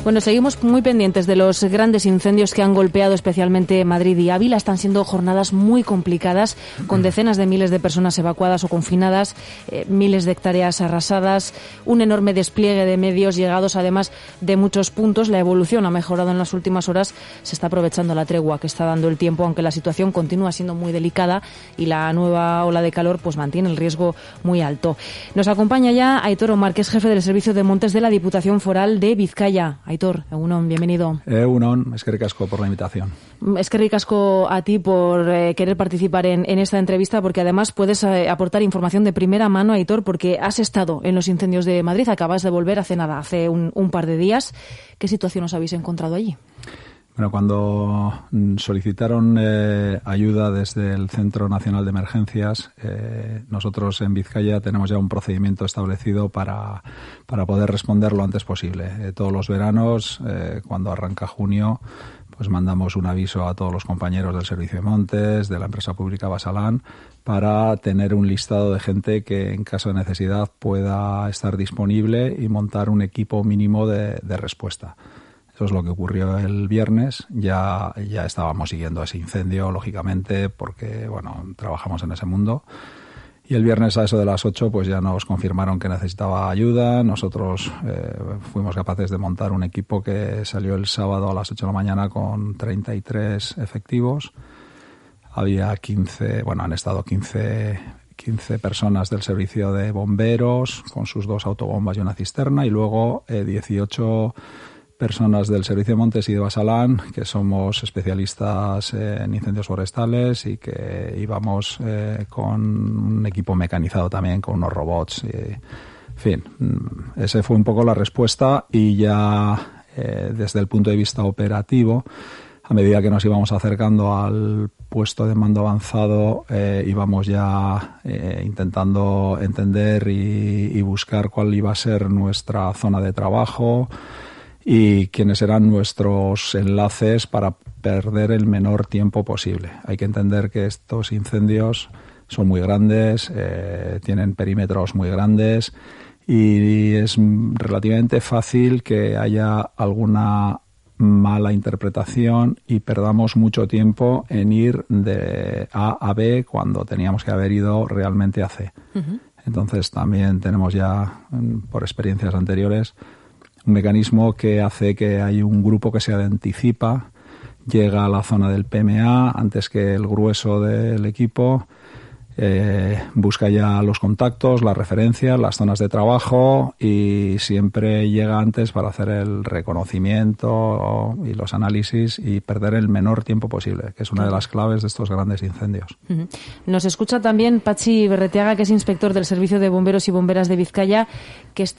Bueno, seguimos muy pendientes de los grandes incendios que han golpeado especialmente Madrid y Ávila. Están siendo jornadas muy complicadas, con decenas de miles de personas evacuadas o confinadas, miles de hectáreas arrasadas, un enorme despliegue de medios llegados además de muchos puntos. La evolución ha mejorado en las últimas horas. Se está aprovechando la tregua que está dando el tiempo, aunque la situación continúa siendo muy delicada y la nueva ola de calor pues mantiene el riesgo muy alto. Nos acompaña ya Aitor Omar, que es jefe del Servicio de Montes de la Diputación Foral de Vizcaya. Aitor, egunon, bienvenido. Egunon, eskerrik asko por la invitación. Eskerrik asko a ti por querer participar en esta entrevista, porque además puedes aportar información de primera mano, Aitor, porque has estado en los incendios de Madrid, acabas de volver hace un par de días. ¿Qué situación os habéis encontrado allí? Bueno, cuando solicitaron ayuda desde el Centro Nacional de Emergencias, nosotros en Vizcaya tenemos ya un procedimiento establecido para poder responder lo antes posible. Todos los veranos, cuando arranca junio, pues mandamos un aviso a todos los compañeros del Servicio de Montes, de la empresa pública Basalán, para tener un listado de gente que en caso de necesidad pueda estar disponible y montar un equipo mínimo de respuesta. Eso es lo que ocurrió el viernes. Ya estábamos siguiendo ese incendio, lógicamente, porque bueno, trabajamos en ese mundo. Y el viernes a eso de las 8 pues ya nos confirmaron que necesitaba ayuda. Nosotros fuimos capaces de montar un equipo que salió el sábado a las 8 de la mañana con 33 efectivos. Había 15, bueno, han estado 15 personas del servicio de bomberos con sus 2 autobombas y una cisterna, y luego 18 personas del Servicio de Montes y de Basalán, que somos especialistas en incendios forestales y que íbamos con un equipo mecanizado también, con unos robots. En fin, esa fue un poco la respuesta, y ya desde el punto de vista operativo, a medida que nos íbamos acercando al puesto de mando avanzado, íbamos ya intentando entender y buscar cuál iba a ser nuestra zona de trabajo y quiénes eran nuestros enlaces para perder el menor tiempo posible. Hay que entender que estos incendios son muy grandes, tienen perímetros muy grandes, y es relativamente fácil que haya alguna mala interpretación y perdamos mucho tiempo en ir de A a B cuando teníamos que haber ido realmente a C. Uh-huh. Entonces también tenemos ya, por experiencias anteriores, un mecanismo que hace que hay un grupo que se anticipa, llega a la zona del PMA antes que el grueso del equipo, busca ya los contactos, las referencias, las zonas de trabajo, y siempre llega antes para hacer el reconocimiento y los análisis y perder el menor tiempo posible, que es una de las claves de estos grandes incendios. Uh-huh. Nos escucha también Patxi Berreteaga, que es inspector del Servicio de Bomberos y Bomberas de Vizcaya, que